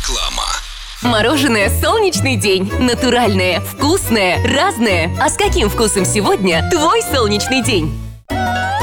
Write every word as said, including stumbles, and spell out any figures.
Реклама. Мороженое «Солнечный день». Натуральное, вкусное, разное. А с каким вкусом сегодня твой солнечный день?